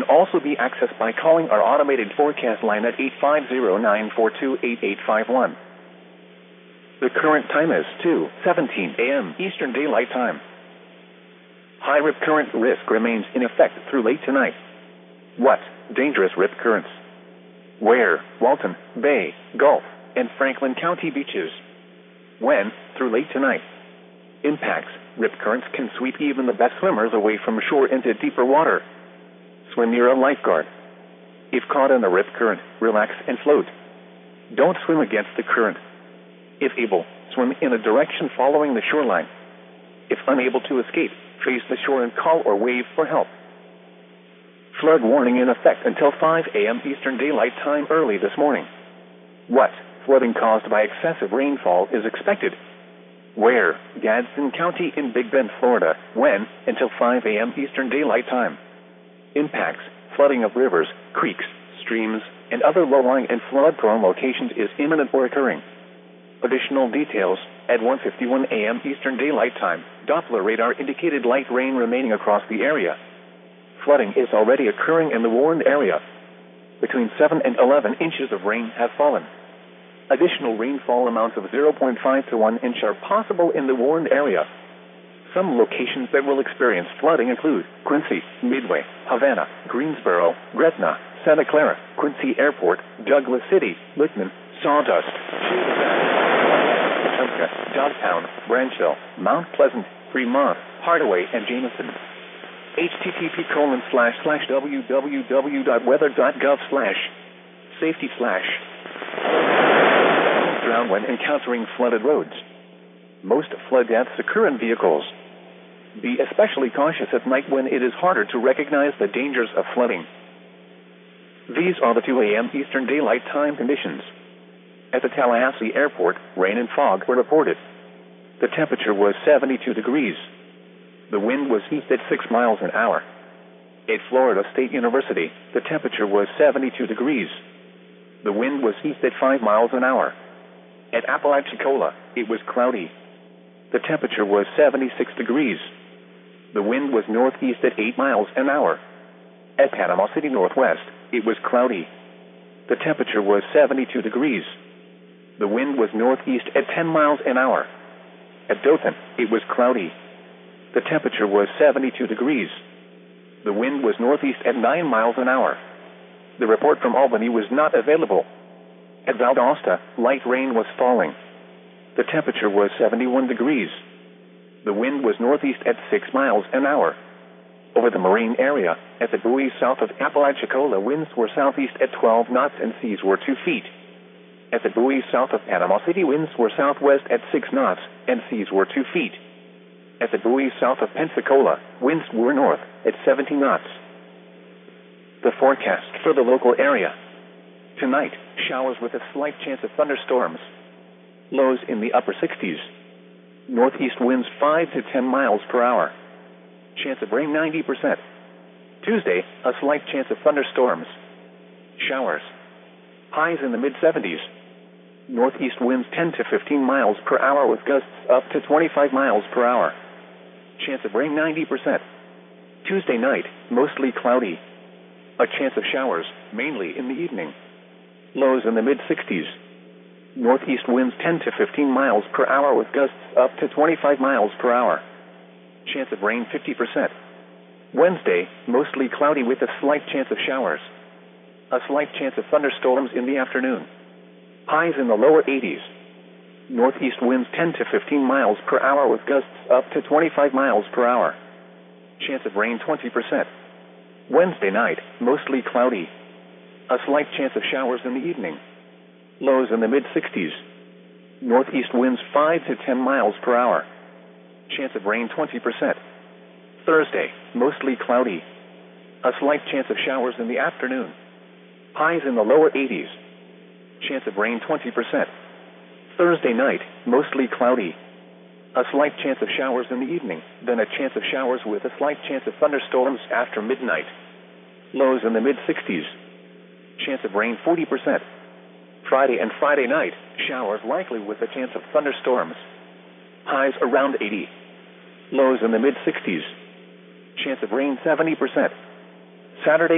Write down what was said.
also be accessed by calling our automated forecast line at 850-942-8851. The current time is 2:17 a.m. Eastern Daylight Time. High rip current risk remains in effect through late tonight. What? Dangerous rip currents. Where? Walton, Bay, Gulf, and Franklin County beaches. When? Through late tonight. Impacts. Rip currents can sweep even the best swimmers away from shore into deeper water. Swim near a lifeguard. If caught in a rip current, relax and float. Don't swim against the current. If able, swim in a direction following the shoreline. If unable to escape, face the shore and call or wave for help. Flood warning in effect until 5 a.m. Eastern Daylight Time early this morning. What? Flooding caused by excessive rainfall is expected. Where? Gadsden County in Big Bend, Florida. When? Until 5 a.m. Eastern Daylight Time. Impacts. Flooding of rivers, creeks, streams, and other low-lying and flood-prone locations is imminent or occurring. Additional details. At 1:51 a.m. Eastern Daylight Time, Doppler radar indicated light rain remaining across the area. Flooding is already occurring in the warned area. Between 7 and 11 inches of rain have fallen. Additional rainfall amounts of 0.5 to 1 inch are possible in the warned area. Some locations that will experience flooding include Quincy, Midway, Havana, Greensboro, Gretna, Santa Clara, Quincy Airport, Douglas City, Littman, Sawdust, Wetumpka, Dogtown, Branchville, Mount Pleasant, Fremont, Hardaway, and Jameson. http://www.weather.gov/safety/ drown when encountering flooded roads. Most flood deaths occur in vehicles. Be especially cautious at night when it is harder to recognize the dangers of flooding. These are the 2 a.m. Eastern Daylight Time conditions. At the Tallahassee Airport, rain and fog were reported. The temperature was 72 degrees. The wind was east at 6 miles an hour. At Florida State University, the temperature was 72 degrees. The wind was east at 5 miles an hour. At Apalachicola, it was cloudy. The temperature was 76 degrees. The wind was northeast at 8 miles an hour. At Panama City Northwest, it was cloudy. The temperature was 72 degrees. The wind was northeast at 10 miles an hour. At Dothan, it was cloudy. The temperature was 72 degrees. The wind was northeast at 9 miles an hour. The report from Albany was not available. At Valdosta, light rain was falling. The temperature was 71 degrees. The wind was northeast at 6 miles an hour. Over the marine area, at the buoys south of Apalachicola, winds were southeast at 12 knots and seas were 2 feet. At the buoys south of Panama City, winds were southwest at 6 knots and seas were 2 feet. At the buoys south of Pensacola, winds were north at 17 knots. The forecast for the local area. Tonight, showers with a slight chance of thunderstorms. Lows in the upper 60s. Northeast winds 5 to 10 miles per hour. Chance of rain 90%. Tuesday, a slight chance of thunderstorms. Showers. Highs in the mid-70s. Northeast winds 10 to 15 miles per hour with gusts up to 25 miles per hour. Chance of rain 90%. Tuesday night, mostly cloudy. A chance of showers, mainly in the evening. Lows in the mid-60s. Northeast winds 10 to 15 miles per hour with gusts up to 25 miles per hour. Chance of rain 50%. Wednesday, mostly cloudy with a slight chance of showers. A slight chance of thunderstorms in the afternoon. Highs in the lower 80s. Northeast winds 10 to 15 miles per hour with gusts up to 25 miles per hour. Chance of rain 20%. Wednesday night, mostly cloudy. A slight chance of showers in the evening. Lows in the mid-60s. Northeast winds 5 to 10 miles per hour. Chance of rain 20%. Thursday, mostly cloudy. A slight chance of showers in the afternoon. Highs in the lower 80s. Chance of rain 20%. Thursday night, mostly cloudy. A slight chance of showers in the evening, then a chance of showers with a slight chance of thunderstorms after midnight. Lows in the mid-60s. Chance of rain 40%. Friday and Friday night, showers likely with a chance of thunderstorms. Highs around 80. Lows in the mid-60s. Chance of rain 70%. Saturday